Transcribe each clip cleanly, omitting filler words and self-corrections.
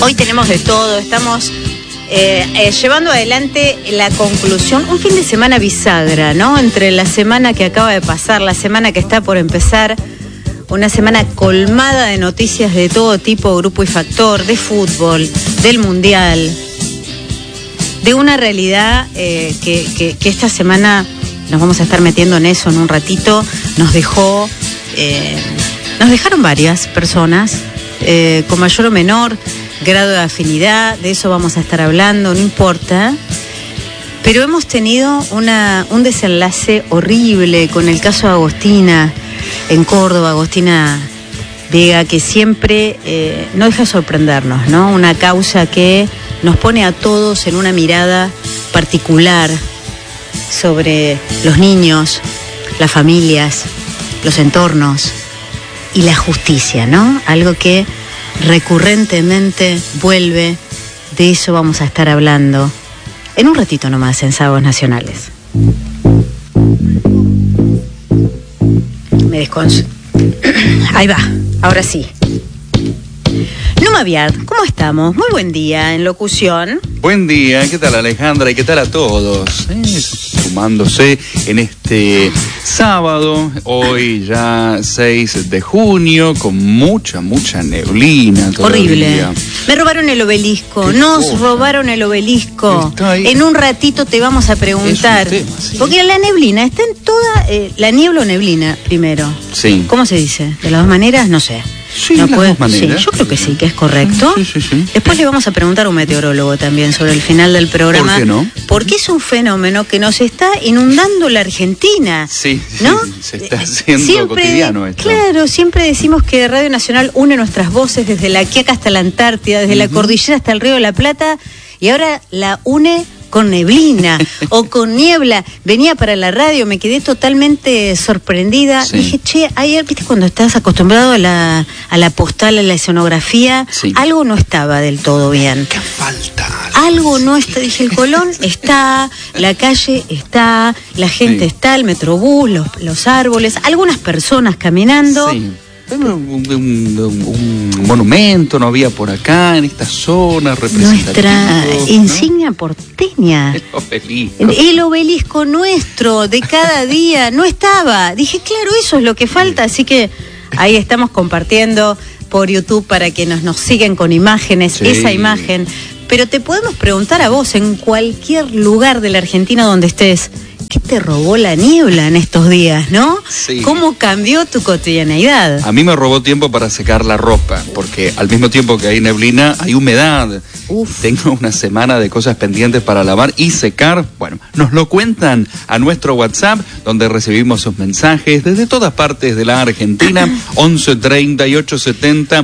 Hoy tenemos de todo, estamos llevando adelante la conclusión, un fin de semana bisagra, ¿no? Entre la semana que acaba de pasar, la semana que está por empezar, una semana colmada de noticias de todo tipo, grupo y factor, de fútbol, del mundial, de una realidad que esta semana nos vamos a estar metiendo en eso en un ratito. Nos dejaron varias personas con mayor o menor grado de afinidad, de eso vamos a estar hablando, no importa, pero hemos tenido un desenlace horrible con el caso de Agostina en Córdoba, Agostina Vega, que siempre no deja de sorprendernos, ¿no? Una causa que nos pone a todos en una mirada particular sobre los niños, las familias, los entornos y la justicia, ¿no? Algo que recurrentemente vuelve, de eso vamos a estar hablando en un ratito nomás en Sábados Nacionales. Me desconso. Ahí va, ahora sí. Numa Viard, ¿cómo estamos? Muy buen día en locución. Buen día, ¿qué tal Alejandra? ¿Y qué tal a todos? Sumándose en este sábado, hoy ya 6 de junio, con mucha neblina todavía. Horrible. Me robaron el obelisco, nos robaron el obelisco. En un ratito te vamos a preguntar. Es un tema, sí. Porque la neblina está en toda, la niebla o neblina, primero. Sí. ¿Cómo se dice? ¿De las dos maneras? No sé. Sí, no puede, dos maneras. Sí, yo creo que sí, que es correcto. Sí. Después le vamos a preguntar a un meteorólogo también sobre el final del programa. ¿Por qué no? Porque es un fenómeno que nos está inundando la Argentina. Sí, ¿no? Se está haciendo cotidiano esto. Claro, siempre decimos que Radio Nacional une nuestras voces desde la Quiaca hasta la Antártida, desde la cordillera hasta el Río de la Plata, y ahora la une con neblina o con niebla. Venía para la radio, me quedé totalmente sorprendida. Sí. Dije, che, ayer, viste, cuando estás acostumbrado a la postal, a la escenografía, sí, algo no estaba del todo bien. ¿Qué falta? Algo no está, dije, el Colón está, la calle está, la gente está, el metrobús, los árboles, algunas personas caminando. Sí. Un monumento no había por acá, en esta zona representativa. Nuestra insignia porteña. El obelisco nuestro de cada día no estaba. Dije, claro, eso es lo que falta. Así que ahí estamos compartiendo por YouTube para que nos siguen con imágenes, esa imagen. Pero te podemos preguntar a vos, en cualquier lugar de la Argentina donde estés, ¿qué te robó la niebla en estos días, no? Sí. ¿Cómo cambió tu cotidianeidad? A mí me robó tiempo para secar la ropa, porque al mismo tiempo que hay neblina, hay humedad. Tengo una semana de cosas pendientes para lavar y secar. Bueno, nos lo cuentan a nuestro WhatsApp, donde recibimos sus mensajes desde todas partes de la Argentina, 11 38 70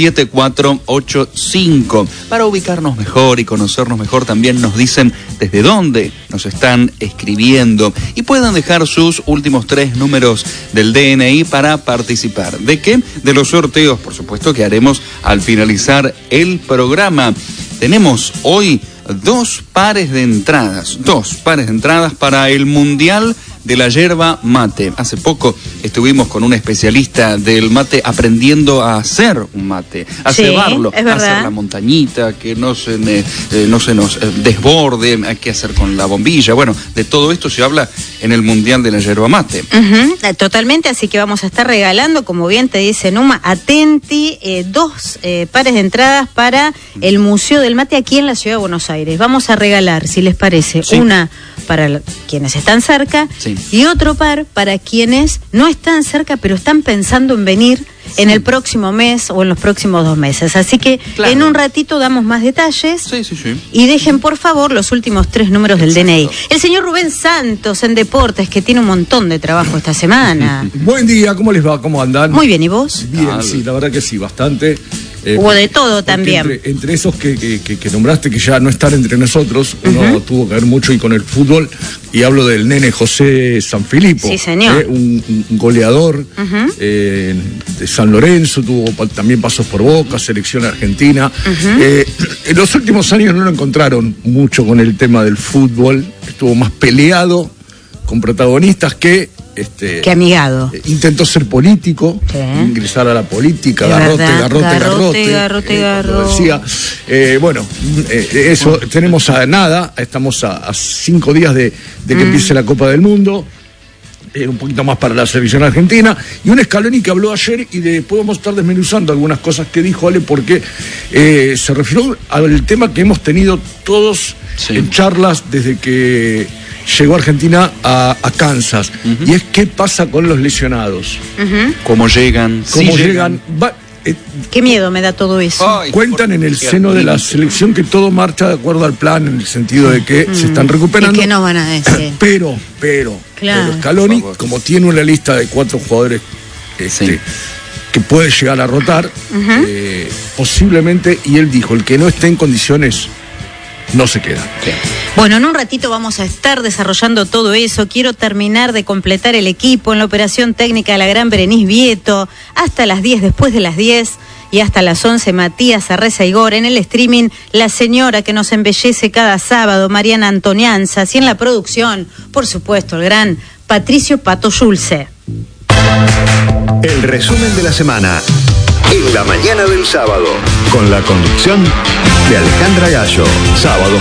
7485. Para ubicarnos mejor y conocernos mejor, también nos dicen desde dónde nos están escribiendo y puedan dejar sus últimos 3 números del DNI para participar. ¿De qué? De los sorteos, por supuesto, que haremos al finalizar el programa. Tenemos hoy 2 pares de entradas para el Mundial de la Yerba Mate. Hace poco estuvimos con un especialista del mate aprendiendo a hacer un mate, a cebarlo, a hacer la montañita, que no se nos desborde, hay que hacer con la bombilla. Bueno, de todo esto se habla en el Mundial de la Yerba Mate. Totalmente, así que vamos a estar regalando, como bien te dice Numa, atenti, 2 pares de entradas para el Museo del Mate aquí en la Ciudad de Buenos Aires. Vamos a regalar, si les parece, una para quienes están cerca y otro par para quienes no están cerca pero están pensando en venir en el próximo mes o en los próximos 2 meses. Así que en un ratito damos más detalles. Y dejen por favor los últimos 3 números del DNI. El señor Rubén Santos en Deportes, que tiene un montón de trabajo esta semana. Buen día, ¿cómo les va? ¿Cómo andan? Muy bien, ¿y vos? Bien, sí, la verdad que sí, bastante. Hubo de todo también. Entre esos que nombraste, que ya no están entre nosotros, uno tuvo que ver mucho y con el fútbol, y hablo del nene José Sanfilippo. Sí, señor. Un goleador de San Lorenzo, tuvo también pasos por Boca, selección argentina. En los últimos años no lo encontraron mucho con el tema del fútbol, estuvo más peleado con protagonistas que Qué amigado. Intentó ser político, Sí. ingresar a la política, Es garrote, verdad. Garrote. Lo decía. Eso, tenemos estamos a 5 días de que empiece la Copa del Mundo. Un poquito más para la selección argentina, y un Scaloni que habló ayer, y después vamos a estar desmenuzando algunas cosas que dijo Ale, porque se refirió al tema que hemos tenido todos en charlas desde que llegó Argentina a Kansas, y es qué pasa con los lesionados. ¿Cómo llegan? ¿Cómo llegan? Qué miedo me da todo eso. Ay, Cuentan en el seno de la selección que todo marcha de acuerdo al plan, en el sentido de que se están recuperando. ¿Y qué nos van a decir? Pero Scaloni, como tiene una lista de 4 jugadores que puede llegar a rotar, posiblemente, y él dijo, el que no esté en condiciones no se queda. Bueno, en un ratito vamos a estar desarrollando todo eso. Quiero terminar de completar el equipo en la operación técnica de la gran Berenice Vieto, hasta las 10, después de las 10, y hasta las 11, Matías Arreza Igor. En el streaming, la señora que nos embellece cada sábado, Mariana Antonianzas, y en la producción, por supuesto, el gran Patricio Pato Schulze. El resumen de la semana en la mañana del sábado, con la conducción de Alejandra Gallo. Sábado